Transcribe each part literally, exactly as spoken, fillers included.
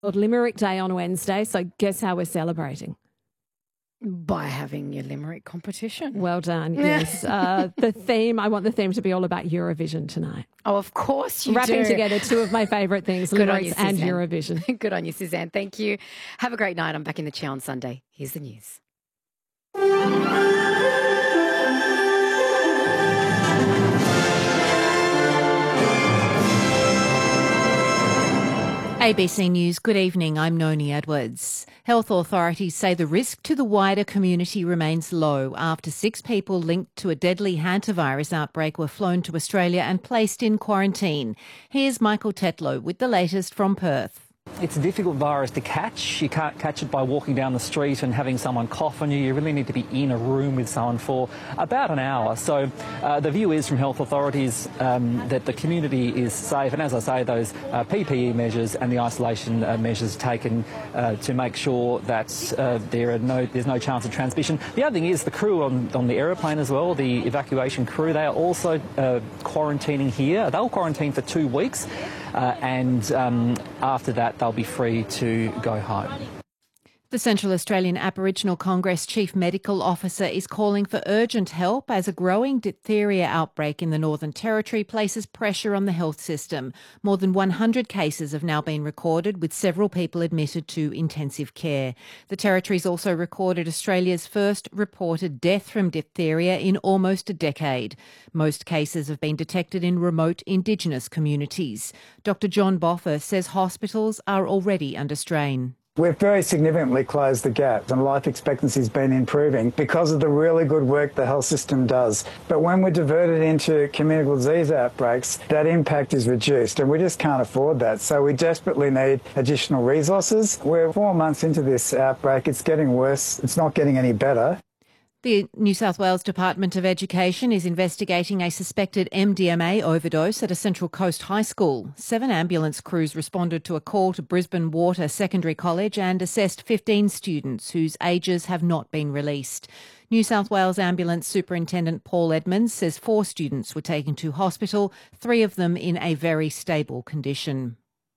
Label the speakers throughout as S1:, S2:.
S1: Limerick Day on Wednesday, so guess how we're celebrating?
S2: By having your Limerick competition.
S1: Well done, yes. uh, the theme, I want the theme to be all about Eurovision tonight.
S2: Oh, of course you
S1: Wrapping
S2: do.
S1: together two of my favourite things,
S2: Good on
S1: Limericks
S2: you,
S1: and
S2: Suzanne.
S1: Eurovision.
S2: Good on you, Suzanne. Thank you. Have a great night. I'm back in the chair on Sunday. Here's the news.
S3: A B C News, good evening, I'm Noni Edwards. Health authorities say the risk to the wider community remains low after six people linked to a deadly hantavirus outbreak were flown to Australia and placed in quarantine. Here's Michael Tetlow with the latest from Perth.
S4: It's a difficult virus to catch. You can't catch it by walking down the street and having someone cough on you. You really need to be in a room with someone for about an hour. So uh, the view is from health authorities um, that the community is safe. And as I say, those uh, P P E measures and the isolation uh, measures taken uh, to make sure that uh, there are no, there's no chance of transmission. The other thing is the crew on, on the aeroplane as well, the evacuation crew, they are also uh, quarantining here. They'll quarantine for two weeks. Uh, and um, after that, they'll be free to go home.
S3: The Central Australian Aboriginal Congress Chief Medical Officer is calling for urgent help as a growing diphtheria outbreak in the Northern Territory places pressure on the health system. More than one hundred cases have now been recorded, with several people admitted to intensive care. The Territory's also recorded Australia's first reported death from diphtheria in almost a decade. Most cases have been detected in remote Indigenous communities. Doctor John Boffer says hospitals are already under strain.
S5: We've very significantly closed the gap and life expectancy has been improving because of the really good work the health system does. But when we're diverted into communicable disease outbreaks, that impact is reduced and we just can't afford that. So we desperately need additional resources. We're four months into this outbreak. It's getting worse. It's not getting any better.
S3: The New South Wales Department of Education is investigating a suspected M D M A overdose at a Central Coast high school. Seven ambulance crews responded to a call to Brisbane Water Secondary College and assessed fifteen students whose ages have not been released. New South Wales Ambulance Superintendent Paul Edmonds says four students were taken to hospital, three of them in a very stable condition.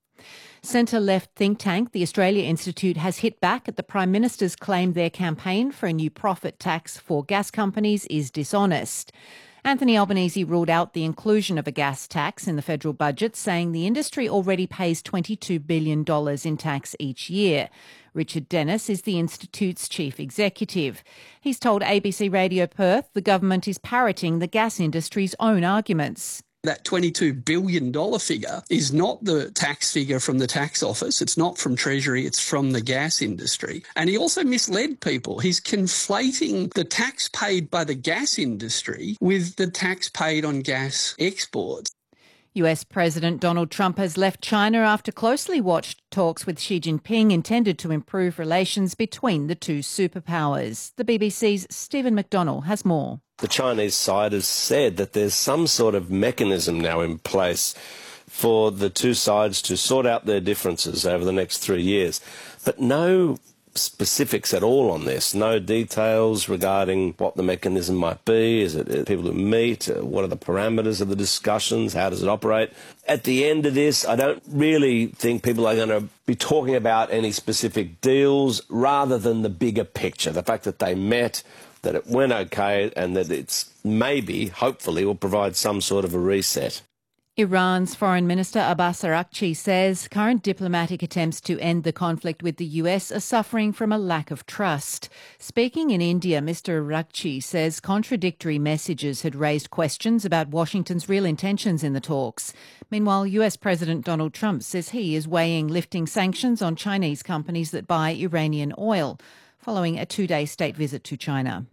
S3: Centre-left think tank, the Australia Institute, has hit back at the Prime Minister's claim their campaign for a new profit tax for gas companies is dishonest. Anthony Albanese ruled out the inclusion of a gas tax in the federal budget, saying the industry already pays twenty-two billion dollars in tax each year. Richard Dennis is the Institute's chief executive. He's told A B C Radio Perth the government is parroting the gas industry's own arguments.
S6: That twenty-two billion dollars figure is not the tax figure from the tax office. It's not from Treasury. It's from the gas industry. And he also misled people. He's conflating the tax paid by the gas industry with the tax paid on gas exports.
S3: U S President Donald Trump has left China after closely watched talks with Xi Jinping intended to improve relations between the two superpowers. The B B C's Stephen McDonnell has more.
S7: The Chinese side has said that there's some sort of mechanism now in place for the two sides to sort out their differences over the next three years. But no specifics at all on this, no details regarding what the mechanism might be. Is it people who meet? What are the parameters of the discussions? How does it operate? At the end of this, I don't really think people are going to be talking about any specific deals rather than the bigger picture, the fact that they met, that it went okay, and that it's maybe, hopefully, will provide some sort of a reset.
S3: Iran's Foreign Minister Abbas Araghchi says current diplomatic attempts to end the conflict with the U S are suffering from a lack of trust. Speaking in India, Mister Araghchi says contradictory messages had raised questions about Washington's real intentions in the talks. Meanwhile, U S President Donald Trump says he is weighing lifting sanctions on Chinese companies that buy Iranian oil, following a two-day state visit to China.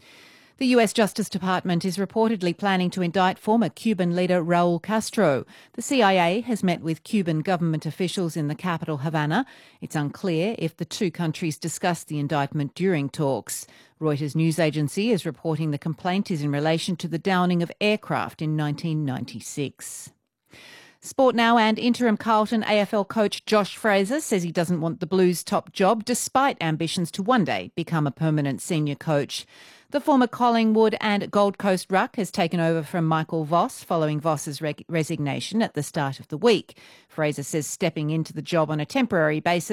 S3: The U S Justice Department is reportedly planning to indict former Cuban leader Raul Castro. The C I A has met with Cuban government officials in the capital, Havana. It's unclear if the two countries discussed the indictment during talks. Reuters news agency is reporting the complaint is in relation to the downing of aircraft in nineteen ninety-six. Sport now, and interim Carlton A F L coach Josh Fraser says he doesn't want the Blues' top job despite ambitions to one day become a permanent senior coach. The former Collingwood and Gold Coast ruck has taken over from Michael Voss following Voss's re- resignation at the start of the week. Fraser says stepping into the job on a temporary basis